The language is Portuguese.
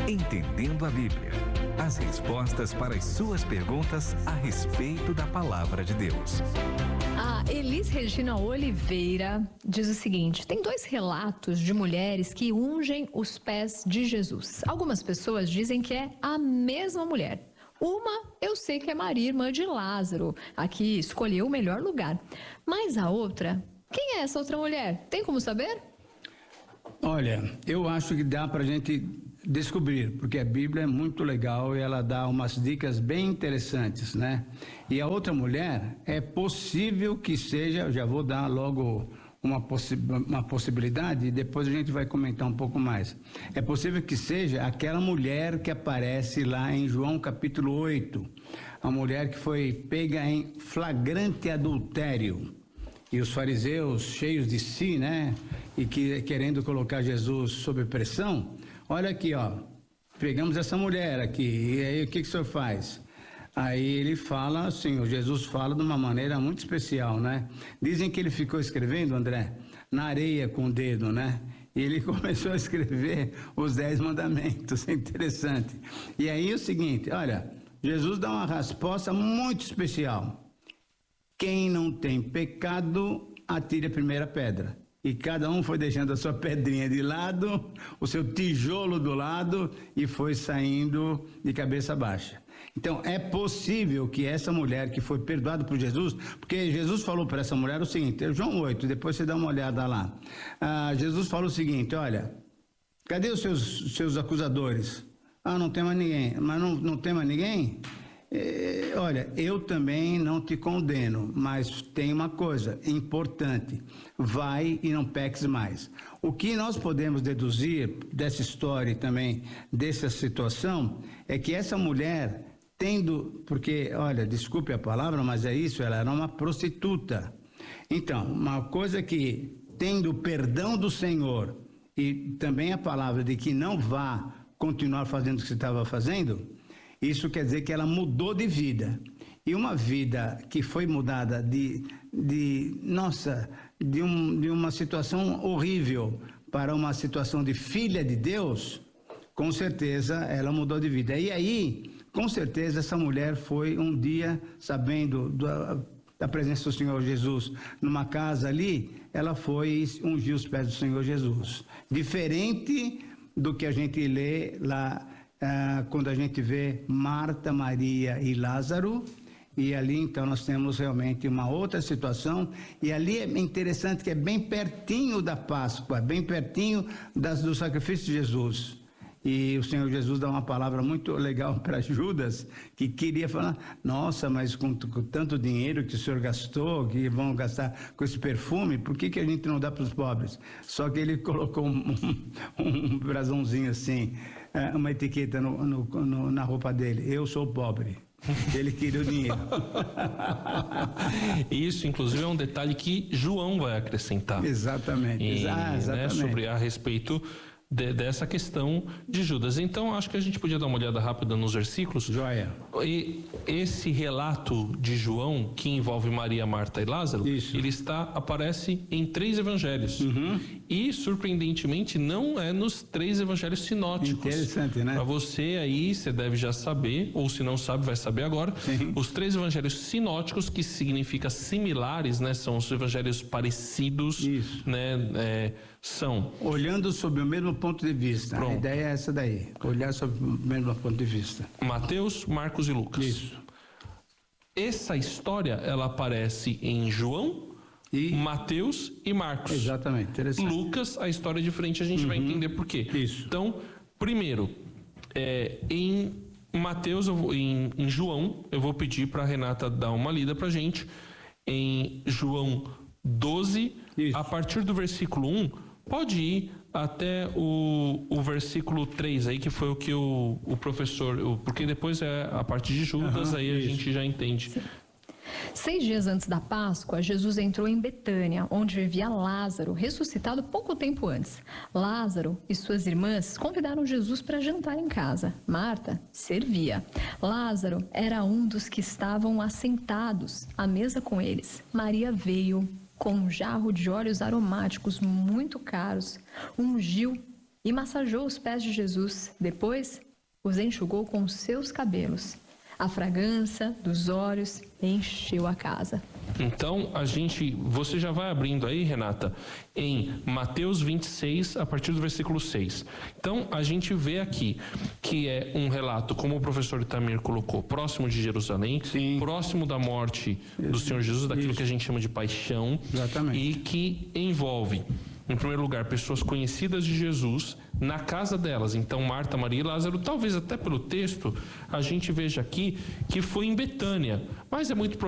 Entendendo a Bíblia. As respostas para as suas perguntas a respeito da Palavra de Deus. A Elis Regina Oliveira diz o seguinte: tem 2 relatos de mulheres que ungem os pés de Jesus. Algumas pessoas dizem que é a mesma mulher. Uma, eu sei que é Maria, irmã de Lázaro, a que escolheu o melhor lugar. Mas a outra, quem é essa outra mulher? Tem como saber? Olha, eu acho que dá pra gente descobrir, porque a Bíblia é muito legal e ela dá umas dicas bem interessantes, né? E a outra mulher, é possível que seja, eu já vou dar logo uma possibilidade e depois a gente vai comentar um pouco mais. É possível que seja aquela mulher que aparece lá em João capítulo 8, a mulher que foi pega em flagrante adultério. E os fariseus, cheios de si, né? E querendo colocar Jesus sob pressão. Olha aqui, ó. Pegamos essa mulher aqui. E aí, o que o senhor faz? Aí ele fala assim, o Jesus fala de uma maneira muito especial, né? Dizem que ele ficou escrevendo, André, na areia com o dedo, né? E ele começou a escrever os 10 mandamentos. É interessante. E aí, o seguinte, olha, Jesus dá uma resposta muito especial. Quem não tem pecado, atire a primeira pedra. E cada um foi deixando a sua pedrinha de lado, o seu tijolo do lado e foi saindo de cabeça baixa. Então, é possível que essa mulher que foi perdoada por Jesus, porque Jesus falou para essa mulher o seguinte, João 8, depois você dá uma olhada lá. Jesus falou o seguinte, olha, cadê os seus acusadores? Não tem mais ninguém. Mas não tem mais ninguém? Olha, eu também não te condeno, mas tem uma coisa importante, vai e não peques mais. O que nós podemos deduzir dessa história e também dessa situação é que essa mulher porque, olha, desculpe a palavra, mas é isso, ela era uma prostituta. Então, uma coisa que, tendo o perdão do Senhor e também a palavra de que não vá continuar fazendo o que você estava fazendo, isso quer dizer que ela mudou de vida. E uma vida que foi mudada de uma situação horrível para uma situação de filha de Deus, com certeza ela mudou de vida. E aí, com certeza essa mulher foi um dia, sabendo da presença do Senhor Jesus numa casa ali, ela foi ungir os pés do Senhor Jesus. Diferente do que a gente lê lá, quando a gente vê Marta, Maria e Lázaro, e ali então nós temos realmente uma outra situação, e ali é interessante que é bem pertinho da Páscoa, bem pertinho do sacrifício de Jesus. E o Senhor Jesus dá uma palavra muito legal para Judas, que queria falar, nossa, mas com tanto dinheiro que o senhor gastou, que vão gastar com esse perfume, por que a gente não dá para os pobres? Só que ele colocou um brasãozinho assim, uma etiqueta na roupa dele, eu sou pobre. Ele queria o dinheiro. Isso, inclusive, é um detalhe que João vai acrescentar. Exatamente. Exatamente. Né, sobre a respeito dessa questão de Judas. Então, acho que a gente podia dar uma olhada rápida nos versículos. Joia. E esse relato de João, que envolve Maria, Marta e Lázaro, isso, ele aparece em 3 evangelhos. Uhum. E, surpreendentemente, não é nos 3 evangelhos sinóticos. Interessante, né? Para você aí, você deve já saber, ou se não sabe, vai saber agora. Sim. Os 3 evangelhos sinóticos, que significa similares, né? São os evangelhos parecidos. Isso. Né? São. Olhando sob o mesmo ponto de vista. Pronto. A ideia é essa daí. Olhar sob o mesmo ponto de vista. Mateus, Marcos e Lucas. Isso. Essa história, ela aparece em João, Mateus e Marcos. Exatamente, interessante. Lucas, a história é diferente, a gente vai entender por quê. Isso. Então, primeiro, em Mateus, em João, eu vou pedir para Renata dar uma lida pra gente. Em João 12, isso, a partir do versículo 1, pode ir até o versículo 3 aí, que foi o que o professor, porque depois é a parte de Judas, aí a gente já entende. Sim. 6 dias antes da Páscoa, Jesus entrou em Betânia, onde vivia Lázaro, ressuscitado pouco tempo antes. Lázaro e suas irmãs convidaram Jesus para jantar em casa. Marta servia. Lázaro era um dos que estavam assentados à mesa com eles. Maria veio com um jarro de óleos aromáticos muito caros, ungiu e massageou os pés de Jesus. Depois, os enxugou com os seus cabelos. A fragrância dos óleos encheu a casa. Então, você já vai abrindo aí, Renata, em Mateus 26, a partir do versículo 6. Então, a gente vê aqui que é um relato, como o professor Itamir colocou, próximo de Jerusalém, Sim. próximo da morte do Senhor Jesus, daquilo que a gente chama de paixão. Exatamente. E que envolve, em primeiro lugar, pessoas conhecidas de Jesus na casa delas. Então, Marta, Maria e Lázaro, talvez até pelo texto, a gente veja aqui que foi em Betânia. Mas é muito